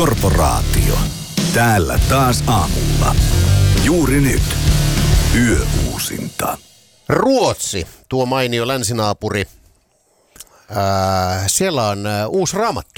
Korporaatio. Täällä taas aamulla. Juuri nyt. Yöuusinta. Ruotsi, tuo mainio länsinaapuri. Siellä on uusi raamattu.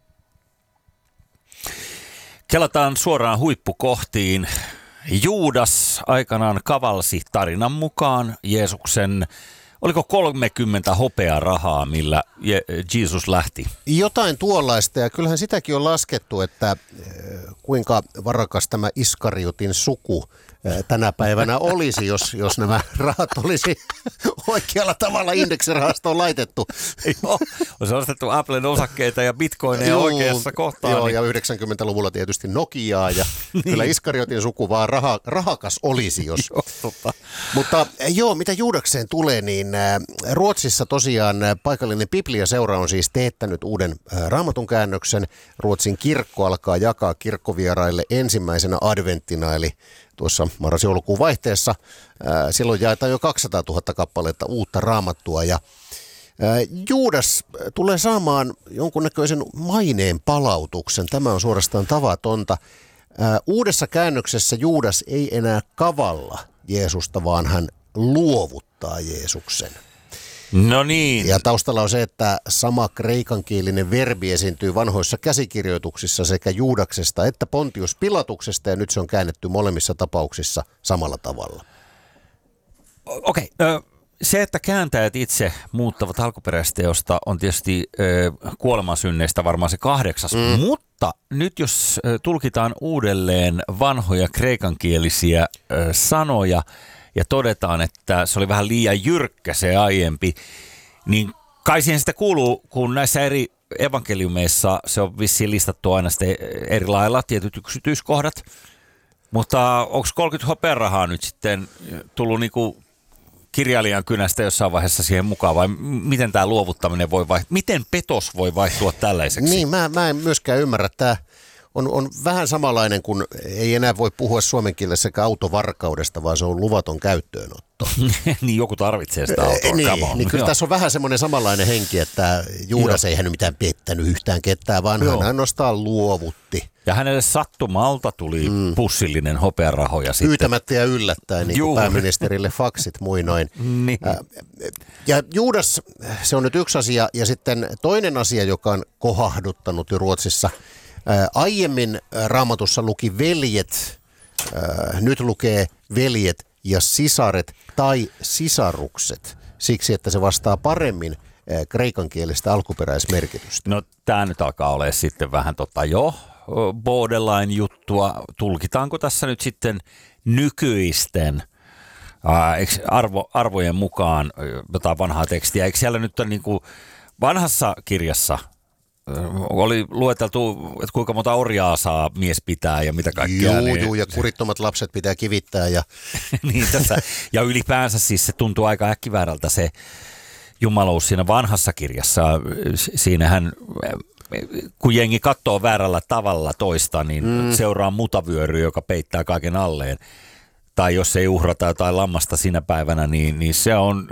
Kelataan suoraan huippukohtiin. Juudas aikanaan kavalsi tarinan mukaan Jeesuksen, oliko 30 hopearahaa, millä Jeesus lähti? Jotain tuollaista, ja kyllähän sitäkin on laskettu, että kuinka varakas tämä Iskariotin suku tänä päivänä olisi, jos nämä rahat olisi oikealla tavalla indeksirahastoon laitettu. Joo, olisi ostettu Applen osakkeita ja bitcoineja oikeassa kohtaa. Joo, ja 90-luvulla tietysti Nokiaa, ja kyllä Iskariotin suku vaan rahakas olisi, jos. Mutta joo, mitä Juudakseen tulee, niin Ruotsissa tosiaan paikallinen Biblia-seura on siis teettänyt uuden raamatun käännöksen. Ruotsin kirkko alkaa jakaa kirkkovieraille ensimmäisenä adventtina, eli tuossa marras-joulukuun vaihteessa. Silloin jaetaan jo 200 000 kappaletta uutta raamattua, ja Juudas tulee saamaan jonkunnäköisen maineen palautuksen. Tämä on suorastaan tavatonta. Uudessa käännöksessä Juudas ei enää kavalla Jeesusta, vaan hän luovuttaa Jeesuksen. No niin. Ja taustalla on se, että sama kreikankielinen verbi esiintyy vanhoissa käsikirjoituksissa sekä Juudaksesta että Pontius Pilatuksesta, ja nyt se on käännetty molemmissa tapauksissa samalla tavalla. Okei. Se, että kääntäjät itse muuttavat alkuperäisteosta, on tietysti kuolemansynneistä varmaan se 8. Mutta nyt jos tulkitaan uudelleen vanhoja kreikankielisiä sanoja ja todetaan, että se oli vähän liian jyrkkä se aiempi, niin kai siihen sitä kuuluu, kun näissä eri evankeliumeissa se on vissiin listattu aina sitten eri lailla, tietyt yksityiskohdat. Mutta onko 30 hopearahaa nyt sitten tullut niinku kirjailijan kynästä jossain vaiheessa siihen mukaan, vai miten tämä luovuttaminen voi vaihtua? Miten petos voi vaihtua tällaiseksi? Niin, mä en myöskään ymmärrä. Tämä on vähän samanlainen, kun ei enää voi puhua suomen kielessä autovarkaudesta, vaan se on luvaton käyttöönotto. Niin joku tarvitsee sitä autoa. Niin kyllä tässä on vähän semmoinen samanlainen henki, että Juudas ei hän mitään pettänyt yhtään ketään, vaan hän ainoastaan luovutti. Ja hänelle sattumalta tuli pussillinen hopearahoja sitten. Pyytämättä ja yllättäen, niin kuin pääministerille faksit muinoin. Niin. Ja Juudas, se on nyt yksi asia, ja sitten toinen asia, joka on kohahduttanut jo Ruotsissa. Aiemmin Raamatussa luki veljet, nyt lukee veljet ja sisaret tai sisarukset, siksi että se vastaa paremmin kreikankielistä alkuperäismerkitystä. No tämä nyt alkaa olla sitten vähän borderline-juttua. Tulkitaanko tässä nyt sitten nykyisten arvojen mukaan jotain vanhaa tekstiä? Eikö siellä nyt ole niin kuin vanhassa kirjassa oli lueteltu, että kuinka monta orjaa saa mies pitää ja mitä kaikkea. Joo, ja kurittomat lapset pitää kivittää. Ja niin tässä. Ja ylipäänsä siis se tuntuu aika äkkiväärältä se jumalous siinä vanhassa kirjassa. Siinähän, kun jengi katsoo väärällä tavalla toista, niin seuraa mutavyöry, joka peittää kaiken alleen. Tai jos ei uhrata jotain lammasta sinä päivänä, niin se on